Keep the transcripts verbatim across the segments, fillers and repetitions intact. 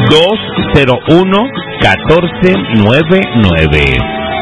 dos cero uno, uno cuatro nueve nueve.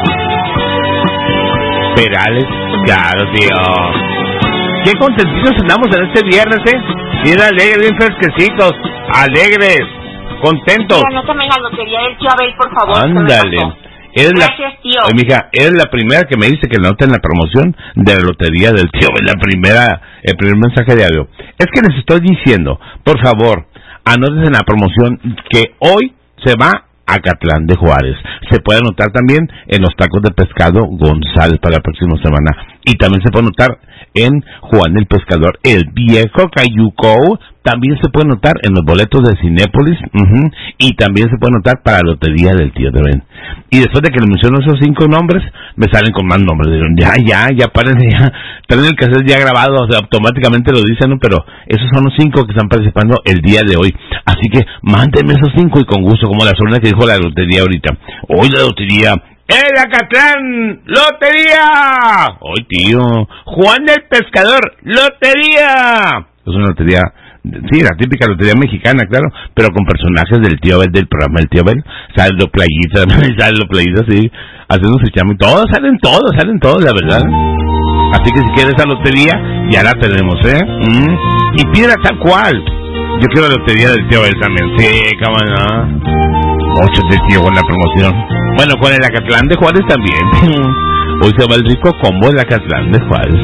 Perales, claro, tío. Qué contentitos andamos en este viernes, ¿eh? Bien alegres, bien fresquecitos, alegres, contentos. Mira, anótame la lotería del tío Abel, por favor. Ándale. Eres Gracias, la, tío. Oye, mija, eres la primera que me dice que la nota en la promoción de la lotería del tío Abel, la primera, el primer mensaje diario. Es que les estoy diciendo, por favor, anoten en la promoción que hoy se va a Acatlán de Juárez. Se puede anotar también en los tacos de pescado González para la próxima semana. Y también se puede anotar en Juan el Pescador, el viejo Cayuco. También se puede anotar en los boletos de Cinépolis. Uh-huh, y también se puede anotar para la lotería del tío de Ben. Y después de que le menciono esos cinco nombres, me salen con más nombres. Digo, ya, ya, ya, párense, ya. Traen el cassette ya grabado, o sea, automáticamente lo dicen, ¿no? Pero esos son los cinco que están participando el día de hoy. Así que mándenme esos cinco y con gusto, como la sobrina que dijo la lotería ahorita. Hoy la lotería... ¡El Acatlán! ¡Lotería! ¡Ay, tío! ¡Juan el Pescador! ¡Lotería! Es una lotería, sí, la típica lotería mexicana, claro, pero con personajes del tío Abel, del programa del tío Abel. Salen los playitas, salen los playitas, sí, haciendo su chamo. Todos salen todos, salen todos, la verdad. Así que si quieres esa lotería, ya la tenemos, ¿eh? Mm. Y pídela tal cual. Yo quiero la lotería del tío Abel también. Sí, cómo no. Ocho de tío con la promoción. Bueno, con el Acatlán de Juárez también. Hoy se va el rico combo del Acatlán de Juárez.